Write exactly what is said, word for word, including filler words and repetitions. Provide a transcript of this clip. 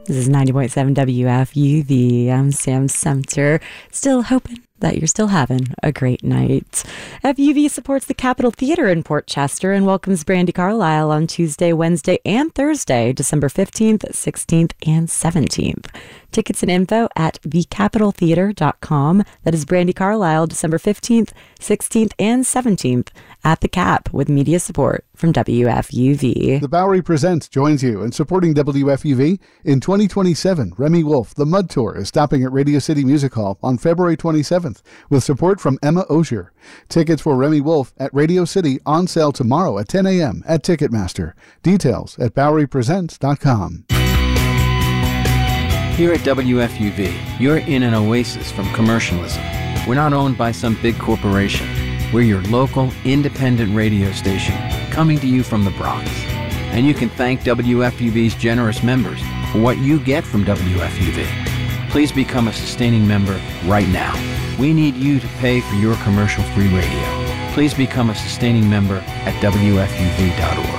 This is ninety point seven W F U V. I'm Sam Sumter. Still hoping that you're still having a great night. F U V supports the Capitol Theater in Port Chester and welcomes Brandi Carlile on Tuesday, Wednesday, and Thursday, December fifteenth, sixteenth, and seventeenth. Tickets and info at the capitol theater dot com. That is Brandi Carlile, December fifteenth, sixteenth, and seventeenth at the Cap with media support from W F U V. The Bowery Presents joins you in supporting W F U V. In twenty twenty-seven, Remy Wolf, The Mud Tour, is stopping at Radio City Music Hall on February twenty-seventh with support from Emma Osier. Tickets for Remy Wolf at Radio City on sale tomorrow at ten a.m. at Ticketmaster. Details at bowery presents dot com. Here at W F U V, you're in an oasis from commercialism. We're not owned by some big corporation. We're your local, independent radio station, coming to you from the Bronx. And you can thank W F U V's generous members for what you get from W F U V. Please become a sustaining member right now. We need you to pay for your commercial-free radio. Please become a sustaining member at W F U V dot org.